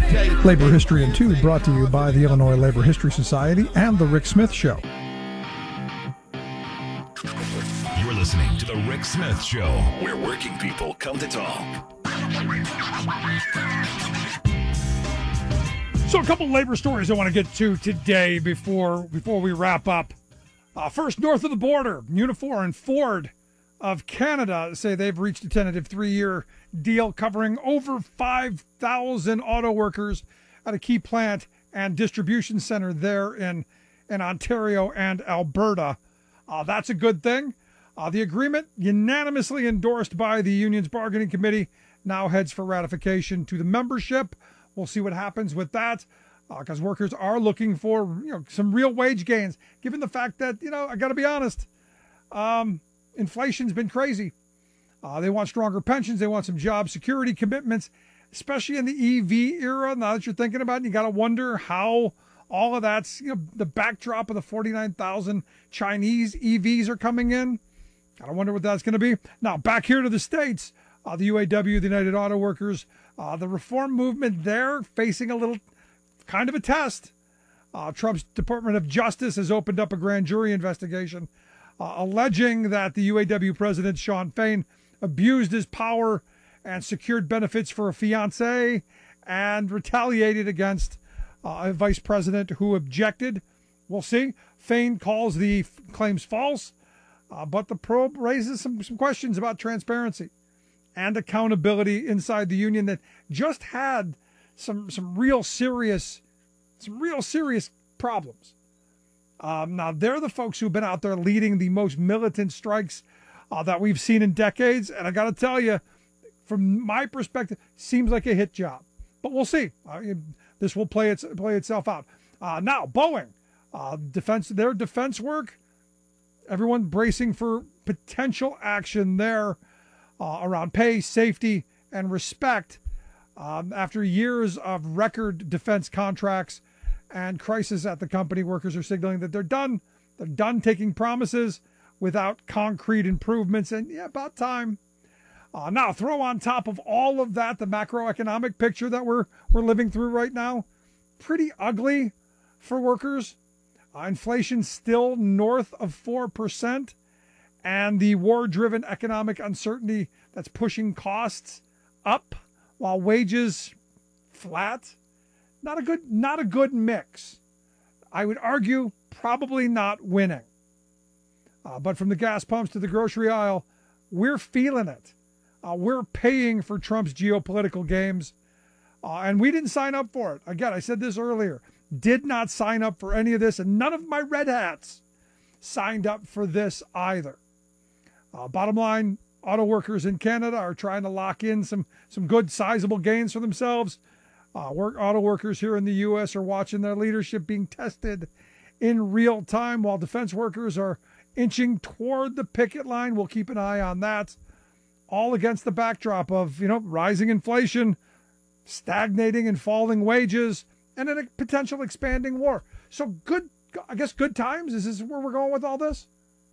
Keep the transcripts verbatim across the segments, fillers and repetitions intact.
Labor History in Two, brought to you by the Illinois Labor History Society and The Rick Smith Show. You're listening to The Rick Smith Show, where working people come to talk. So a couple labor stories I want to get to today before before we wrap up. Uh, first, north of the border, Unifor and Ford of Canada say they've reached a tentative three-year deal covering over five thousand auto workers at a key plant and distribution center there in, in Ontario and Alberta. Uh, that's a good thing. Uh, the agreement, unanimously endorsed by the union's bargaining committee, now heads for ratification to the membership. We'll see what happens with that, because uh, workers are looking for, you know, some real wage gains, given the fact that, you know, I got to be honest, um, inflation's been crazy. Uh, they want stronger pensions. They want some job security commitments, especially in the E V era. Now that you're thinking about it, you got to wonder how all of that's, you know, the backdrop of the forty-nine thousand Chinese E Vs are coming in. Got to wonder what that's going to be. Now, back here to the States, uh, the U A W, the United Auto Workers, uh, the reform movement there facing a little kind of a test. Uh, Trump's Department of Justice has opened up a grand jury investigation uh, alleging that the U A W president, Shawn Fain, abused his power and secured benefits for a fiancée and retaliated against uh, a vice president who objected. We'll see. Fain calls the f- claims false, uh, but the probe raises some, some questions about transparency and accountability inside the union that just had some some real serious some real serious problems. Um, now, they're the folks who've been out there leading the most militant strikes uh, that we've seen in decades. And I got to tell you, from my perspective, seems like a hit job. But we'll see. Uh, this will play its play itself out. Uh, now, Boeing, uh, defense, their defense work, everyone bracing for potential action there uh, around pay, safety, and respect. Um, after years of record defense contracts and crisis at the company, workers are signaling that they're done. They're done taking promises without concrete improvements. And yeah, about time. Uh, now, throw on top of all of that the macroeconomic picture that we're we're living through right now. Pretty ugly for workers. Uh, inflation still north of four percent. And the war-driven economic uncertainty that's pushing costs up while wages flat. Not a good, not a good mix. I would argue probably not winning. Uh, but from the gas pumps to the grocery aisle, we're feeling it. Uh, we're paying for Trump's geopolitical games, uh, and we didn't sign up for it. Again, I said this earlier, did not sign up for any of this, and none of my red hats signed up for this either. Uh, bottom line, auto workers in Canada are trying to lock in some, some good sizable gains for themselves. Uh, work, auto workers here in the U S are watching their leadership being tested in real time, while defense workers are inching toward the picket line. We'll keep an eye on that. All against the backdrop of, you know, rising inflation, stagnating and falling wages, and a potential expanding war. So good, I guess good times. Is this where we're going with all this?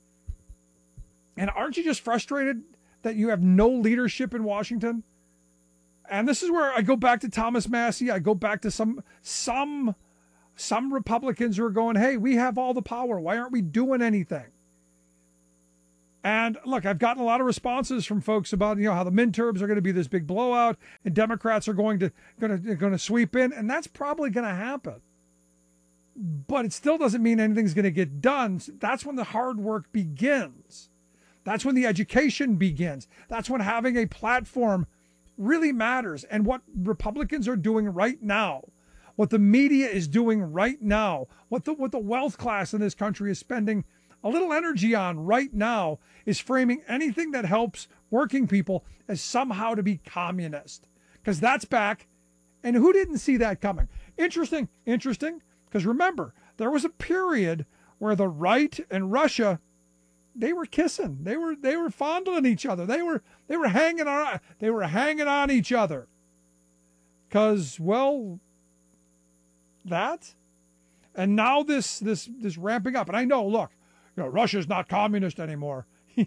And aren't you just frustrated that you have no leadership in Washington? And this is where I go back to Thomas Massie. I go back to some some some Republicans who are going, hey, we have all the power. Why aren't we doing anything? And look, I've gotten a lot of responses from folks about, you know, how the midterms are going to be this big blowout and Democrats are going to going to going to sweep in, and that's probably going to happen. But it still doesn't mean anything's going to get done. That's when the hard work begins. That's when the education begins. That's when having a platform really matters. And what Republicans are doing right now, what the media is doing right now, what the what the wealth class in this country is spending a little energy on right now, is framing anything that helps working people as somehow to be communist. Because that's back. And who didn't see that coming? Interesting, interesting. Because remember, there was a period where the right and Russia, they were kissing. They were they were fondling each other. They were they were hanging on they were hanging on each other. Cause well, that, and now this this this ramping up. And I know, look, you know, Russia's not communist anymore.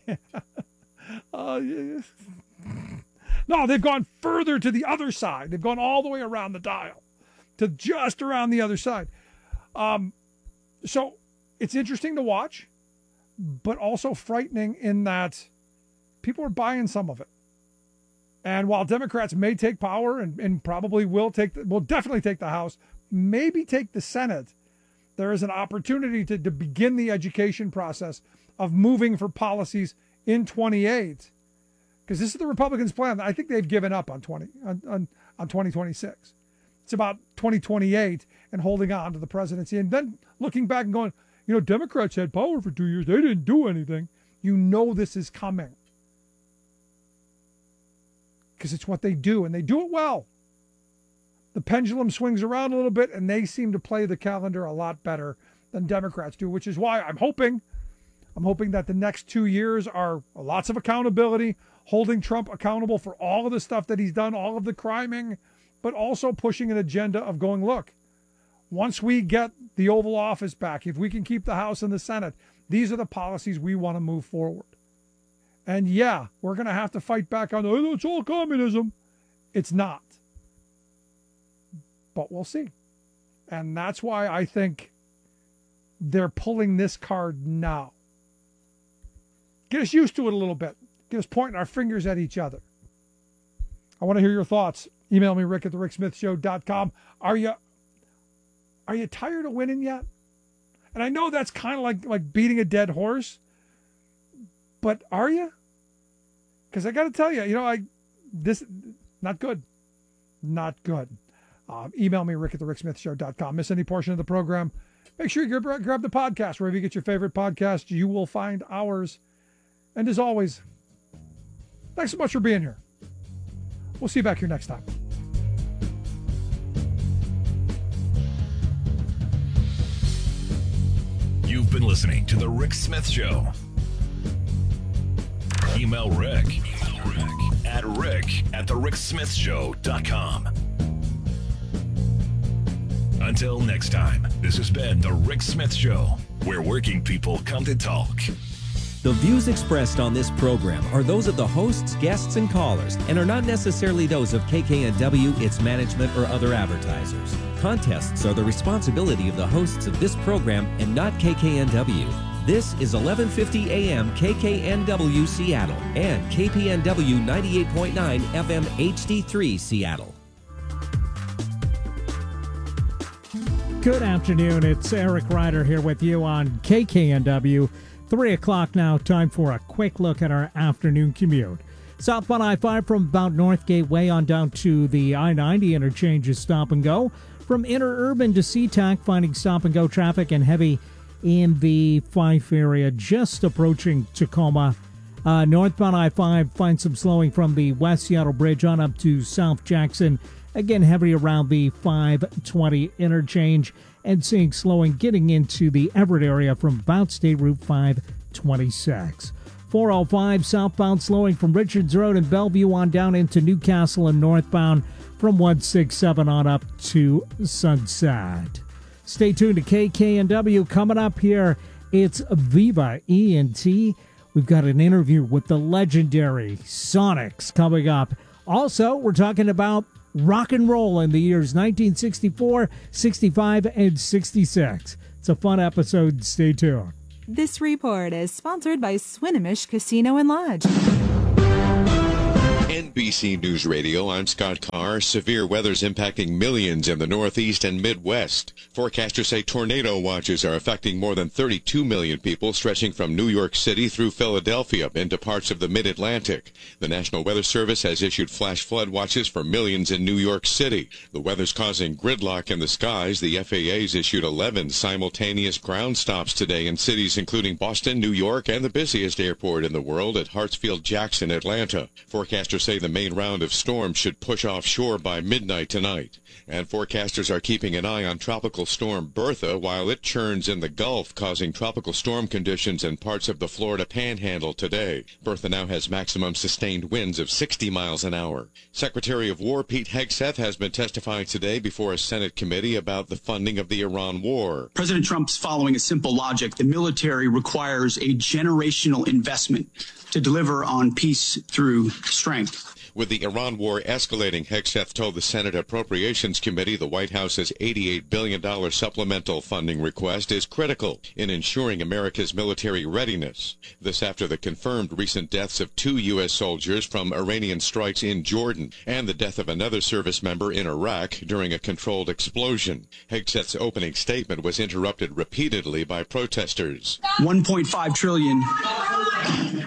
uh, no, they've gone further to the other side. They've gone all the way around the dial. to just around the other side. Um, so it's interesting to watch, but also frightening in that people are buying some of it. And while Democrats may take power and, and probably will take, the, will definitely take the House, maybe take the Senate, there is an opportunity to, to begin the education process of moving for policies in twenty-eight, because this is the Republicans' plan. I think they've given up on twenty on, on, on twenty twenty-six. It's about twenty twenty-eight and holding on to the presidency, and then looking back and going, you know, Democrats had power for two years. They didn't do anything. You know this is coming because it's what they do, and they do it well. The pendulum swings around a little bit, and they seem to play the calendar a lot better than Democrats do, which is why I'm hoping, I'm hoping that the next two years are lots of accountability, holding Trump accountable for all of the stuff that he's done, all of the criming, but also pushing an agenda of going, look, once we get the Oval Office back, if we can keep the House and the Senate, these are the policies we want to move forward. And yeah, we're going to have to fight back on, oh, it's all communism. It's not. But we'll see. And that's why I think they're pulling this card now. Get us used to it a little bit. Get us pointing our fingers at each other. I want to hear your thoughts. Email me, Rick at the Rick Smith Show dot com. Are you, are you tired of winning yet? And I know that's kind of like, like beating a dead horse. But are you? Because I got to tell you, you know, I this not good. Not good. Um, email me, Rick at the Rick Smith Show dot com. Miss any portion of the program, make sure you grab, grab the podcast. Wherever you get your favorite podcast, you will find ours. And as always, thanks so much for being here. We'll see you back here next time. You've been listening to The Rick Smith Show. Email Rick, Email Rick at Rick at the Rick Smith Show dot com. Until next time, this has been The Rick Smith Show, where working people come to talk. The views expressed on this program are those of the hosts, guests, and callers, and are not necessarily those of K K N W, its management, or other advertisers. Contests are the responsibility of the hosts of this program and not K K N W. This is eleven fifty A M K K N W Seattle and K P N W ninety-eight point nine F M H D three Seattle. Good afternoon. It's Eric Ryder here with you on K K N W. Three o'clock now. Time for a quick look at our afternoon commute. Southbound I five from about North Gateway on down to the I ninety interchange is stop and go. From interurban to SeaTac, finding stop and go traffic and heavy in the Fife area, just approaching Tacoma. Uh, northbound I five finds some slowing from the West Seattle Bridge on up to South Jackson. Again, heavy around the five twenty interchange, and seeing slowing getting into the Everett area from about State Route five twenty-six. four oh five southbound slowing from Richards Road and Bellevue on down into Newcastle and northbound from one sixty-seven on up to Sunset. Stay tuned to K K N W. Coming up here, it's Viva E N T. We've got an interview with the legendary Sonics coming up. Also, we're talking about rock and roll in the years nineteen sixty-four, sixty-five, and sixty-six. It's a fun episode. Stay tuned. This report is sponsored by Swinomish Casino and Lodge. N B C News Radio, I'm Scott Carr. Severe weather's impacting millions in the Northeast and Midwest. Forecasters say tornado watches are affecting more than thirty-two million people, stretching from New York City through Philadelphia into parts of the Mid-Atlantic. The National Weather Service has issued flash flood watches for millions in New York City. The weather's causing gridlock in the skies. The F A A's issued eleven simultaneous ground stops today in cities including Boston, New York, and the busiest airport in the world at Hartsfield-Jackson, Atlanta. Forecasters say the main round of storms should push offshore by midnight tonight. And forecasters are keeping an eye on Tropical Storm Bertha while it churns in the Gulf, causing tropical storm conditions in parts of the Florida Panhandle today. Bertha now has maximum sustained winds of sixty miles an hour. Secretary of War Pete Hegseth has been testifying today before a Senate committee about the funding of the Iran war. President Trump's following a simple logic. The military requires a generational investment to deliver on peace through strength. With the Iran war escalating, Hegseth told the Senate Appropriations Committee the White House's eighty-eight billion dollars supplemental funding request is critical in ensuring America's military readiness. This after the confirmed recent deaths of two U S soldiers from Iranian strikes in Jordan and the death of another service member in Iraq during a controlled explosion. Hegseth's opening statement was interrupted repeatedly by protesters. one point five trillion dollars.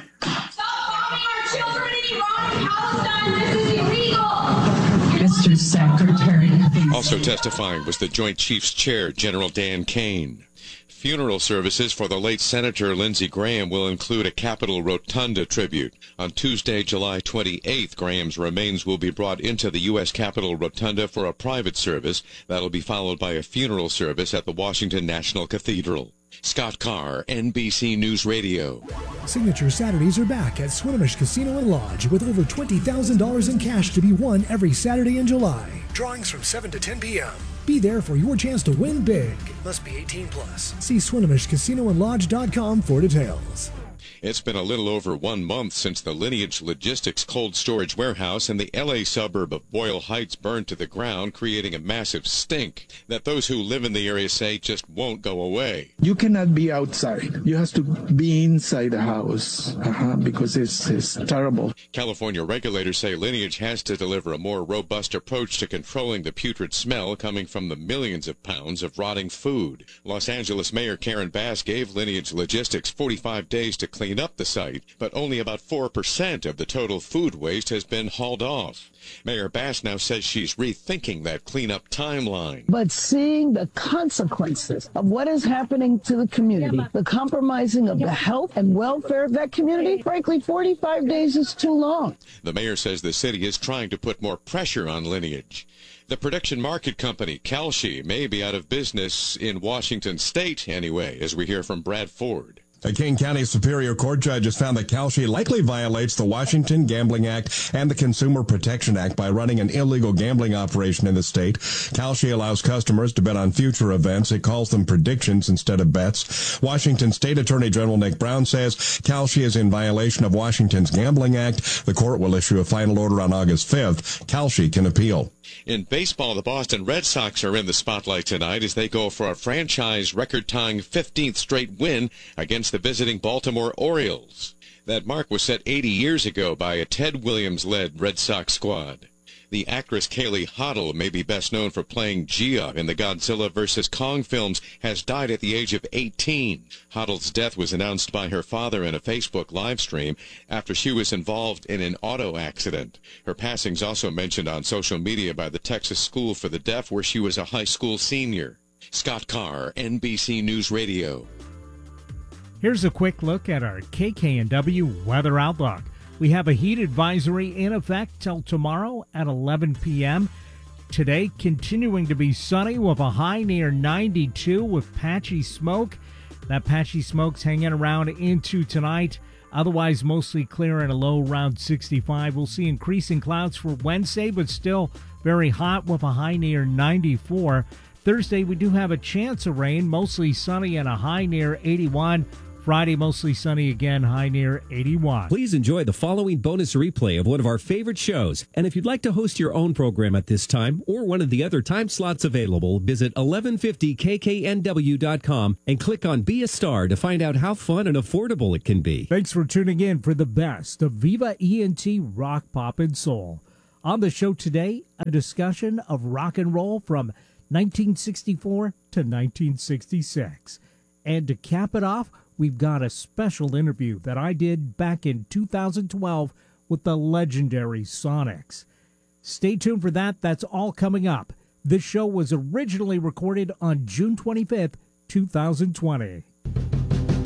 This is illegal. Mister Secretary. Also testifying was the Joint Chiefs Chair, General Dan Kane. Funeral services for the late Senator Lindsey Graham will include a Capitol Rotunda tribute. On Tuesday, July twenty-eighth, Graham's remains will be brought into the U S Capitol Rotunda for a private service. That'll be followed by a funeral service at the Washington National Cathedral. Scott Carr, N B C News Radio. Signature Saturdays are back at Swinomish Casino and Lodge with over twenty thousand dollars in cash to be won every Saturday in July. Drawings from seven to ten p.m. Be there for your chance to win big. Must be eighteen plus. See Swinomish Casino and Lodge dot com for details. It's been a little over one month since the Lineage Logistics cold storage warehouse in the L A suburb of Boyle Heights burned to the ground, creating a massive stink that those who live in the area say just won't go away. You cannot be outside. You have to be inside the house uh-huh, because it's, it's terrible. California regulators say Lineage has to deliver a more robust approach to controlling the putrid smell coming from the millions of pounds of rotting food. Los Angeles Mayor Karen Bass gave Lineage Logistics forty-five days to clean up the site, but only about four percent of the total food waste has been hauled off. Mayor Bass now says she's rethinking that cleanup timeline. But seeing the consequences of what is happening to the community, the compromising of the health and welfare of that community, frankly, forty-five days is too long. The mayor says the city is trying to put more pressure on Lineage. The production market company, Kalshi, may be out of business in Washington state anyway, as we hear from Brad Ford. A King County Superior Court judge has found that Kalshi likely violates the Washington Gambling Act and the Consumer Protection Act by running an illegal gambling operation in the state. Kalshi allows customers to bet on future events. It calls them predictions instead of bets. Washington State Attorney General Nick Brown says Kalshi is in violation of Washington's Gambling Act. The court will issue a final order on August fifth. Kalshi can appeal. In baseball, the Boston Red Sox are in the spotlight tonight as they go for a franchise record-tying fifteenth straight win against the visiting Baltimore Orioles. That mark was set eighty years ago by a Ted Williams-led Red Sox squad. The actress Kaylee Hoddle, may be best known for playing Gia in the Godzilla versus. Kong films, has died at the age of eighteen. Hoddle's death was announced by her father in a Facebook live stream after she was involved in an auto accident. Her passing's also mentioned on social media by the Texas School for the Deaf, where she was a high school senior. Scott Carr, N B C News Radio. Here's a quick look at our K K N W weather outlook. We have a heat advisory in effect till tomorrow at eleven p.m. Today, continuing to be sunny with a high near ninety-two with patchy smoke. That patchy smoke's hanging around into tonight. Otherwise, mostly clear and a low around sixty-five. We'll see increasing clouds for Wednesday, but still very hot with a high near ninety-four. Thursday, we do have a chance of rain, mostly sunny and a high near eighty-one. Friday, mostly sunny again, high near eighty-one. Please enjoy the following bonus replay of one of our favorite shows. And if you'd like to host your own program at this time or one of the other time slots available, visit eleven fifty K K N W dot com and click on Be a Star to find out how fun and affordable it can be. Thanks for tuning in for the best of Viva E N T Rock, Pop, and Soul. On the show today, a discussion of rock and roll from nineteen sixty-four to nineteen sixty-six. And to cap it off, we've got a special interview that I did back in two thousand twelve with the legendary Sonics. Stay tuned for that. That's all coming up. This show was originally recorded on June twenty-fifth, two thousand twenty.